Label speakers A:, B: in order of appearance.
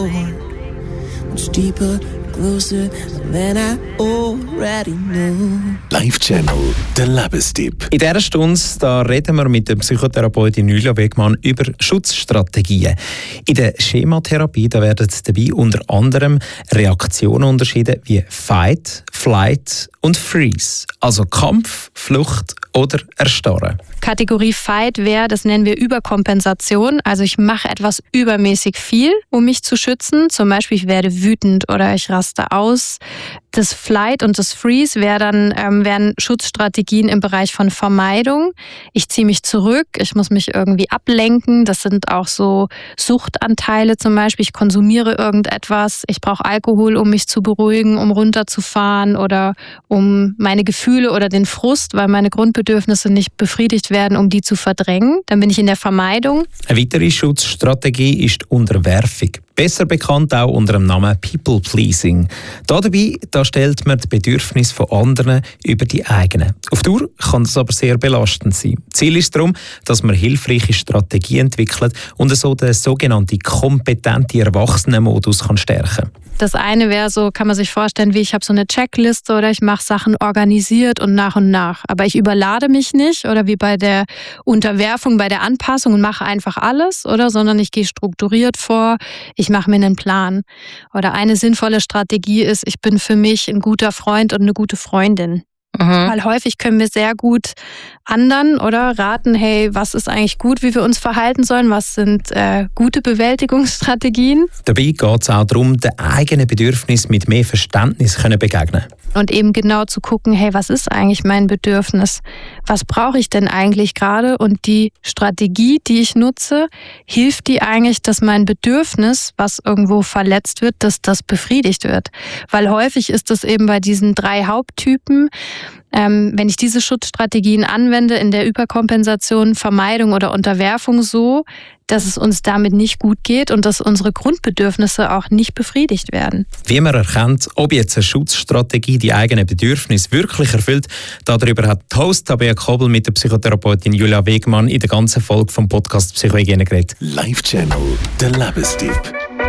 A: Much deeper, closer than I already knew.
B: Live Channel, der Lebenstipp.
C: In dieser Stunde da reden wir mit der Psychotherapeutin Julia Wegmann über Schutzstrategien. In der Schematherapie da werden dabei unter anderem Reaktionen unterschieden wie Fight, Flight und Freeze. Also Kampf, Flucht oder Erstarren.
D: Kategorie Fight wäre, das nennen wir Überkompensation. Also ich mache etwas übermäßig viel, um mich zu schützen. Zum Beispiel ich werde wütend oder ich raste aus. Das Flight und das Freeze wären Schutzstrategien im Bereich von Vermeidung. Ich ziehe mich zurück, ich muss mich irgendwie ablenken. Das sind auch so Suchtanteile zum Beispiel. Ich konsumiere irgendetwas. Ich brauche Alkohol, um mich zu beruhigen, um runterzufahren oder um meine Gefühle oder den Frust, weil meine Grundbedürfnisse nicht befriedigt werden, um die zu verdrängen. Dann bin ich in der Vermeidung.
C: Eine weitere Schutzstrategie ist Unterwerfung. Besser bekannt auch unter dem Namen People Pleasing. Dabei stellt man die Bedürfnisse von anderen über die eigenen. Auf Dauer kann das aber sehr belastend sein. Ziel ist darum, dass man hilfreiche Strategien entwickelt und so den sogenannten kompetenten Erwachsenenmodus stärken kann.
D: Das eine wäre so, kann man sich vorstellen, wie ich habe so eine Checkliste oder ich mache Sachen organisiert und nach. Aber ich überlade mich nicht oder wie bei der Unterwerfung, bei der Anpassung und mache einfach alles, sondern ich gehe strukturiert vor, ich mache mir einen Plan. Oder eine sinnvolle Strategie ist, ich bin für mich ein guter Freund und eine gute Freundin. Weil häufig können wir sehr gut anderen raten, hey, was ist eigentlich gut, wie wir uns verhalten sollen, was sind gute Bewältigungsstrategien.
C: Dabei geht es auch darum, den eigenen Bedürfnissen mit mehr Verständnis begegnen.
D: Und eben genau zu gucken, hey, was ist eigentlich mein Bedürfnis? Was brauche ich denn eigentlich gerade? Und die Strategie, die ich nutze, hilft die eigentlich, dass mein Bedürfnis, was irgendwo verletzt wird, dass das befriedigt wird. Weil häufig ist das eben bei diesen 3 Haupttypen, wenn ich diese Schutzstrategien anwende in der Überkompensation, Vermeidung oder Unterwerfung so, dass es uns damit nicht gut geht und dass unsere Grundbedürfnisse auch nicht befriedigt werden.
C: Wie man erkennt, ob jetzt eine Schutzstrategie die eigenen Bedürfnisse wirklich erfüllt, darüber hat die Host Tabea Kobel mit der Psychotherapeutin Julia Wegmann in der ganzen Folge vom Podcast Psychohygiene geredet.
B: Live Channel, der Lebenstipp.